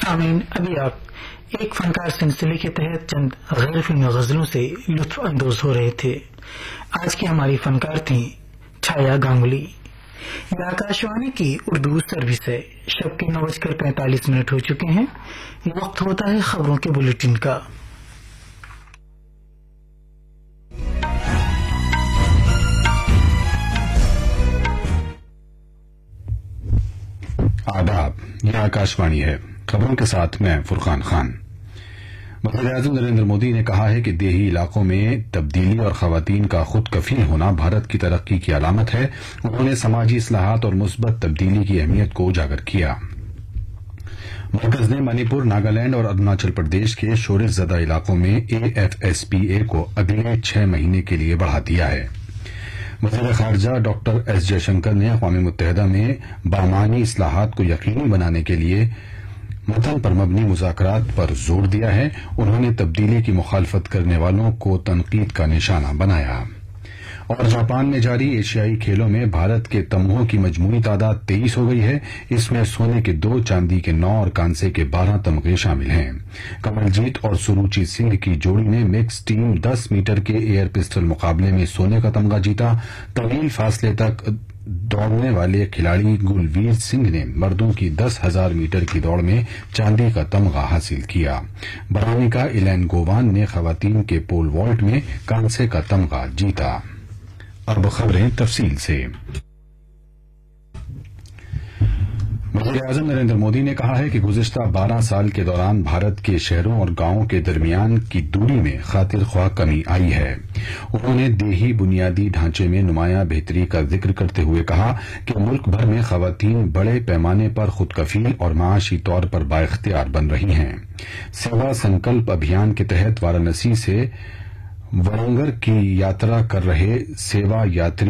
आमीन। अभी आप एक फनकार सिलसिले के तहत चंद गैर फिल्मी गजलों से लुत्फ अंदोज हो रहे थे। आज की हमारी फनकार थी छाया गांगुली। यह आकाशवाणी की उर्दू सर्विस है। शब के 9:45 हो चुके हैं। वक्त होता है खबरों के बुलेटिन का। आदाब, यह आकाशवाणी है। खबरों के साथ मैं फुरकान खान। वज़ीर-ए-आज़म नरेंद्र मोदी ने कहा है कि देही इलाकों में तब्दीली और खवातीन का खुद कफील होना भारत की तरक्की की अलामत है। उन्होंने समाजी इस्लाहात और मुस्बत तब्दीली की अहमियत को उजागर किया। मरकज ने मणिपुर, नागालैंड और अरुणाचल प्रदेश के शोरिश ज़दा इलाकों में AFSPA को अगले 6 महीने के लिए बढ़ा दिया है। वज़ीर खारजा डॉक्टर एस जयशंकर ने अक़वाम मुत्तहिदा में बामानी इस्लाहात को यकीनी बनाने के लिए मतन पर मबनी मुज़ाकरात पर जोर दिया है। उन्होंने तब्दीली की मुखालफत करने वालों को तनकीद का निशाना बनाया। और जापान में जारी एशियाई खेलों में भारत के तमगों की मजमूई तादाद 23 हो गई है। इसमें सोने के 2, चांदी के 9 और कांसे के 12 तमगे शामिल हैं। कमलजीत और सुरुचि सिंह की जोड़ी ने मिक्स टीम 10 मीटर के एयर पिस्टल मुकाबले में सोने का तमगा जीता। तवील फासले तक दौड़ने वाले खिलाड़ी गुलवीर सिंह ने मर्दों की 10,000 मीटर की दौड़ में चांदी का तमगा हासिल किया। बरानिका इलैन गोवान ने खवातीन के पोल वॉल्ट में कांसे का तमगा जीता। अब खबरें तफसील से। वज़ीर-ए-आज़म नरेंद्र मोदी ने कहा है कि गुज़िश्ता 12 साल के दौरान भारत के शहरों और गांवों के दरमियान की दूरी में खातिर ख्वाह कमी आई है। उन्होंने देही बुनियादी ढांचे में नुमायां बेहतरी का जिक्र करते हुए कहा कि मुल्क भर में खवातीन बड़े पैमाने पर खुद कफील और माशी तौर पर बाइख्तियार बन रही हैं। सेवा संकल्प अभियान के तहत वाराणसी से वरंगर की यात्रा कर रहे सेवा यात्री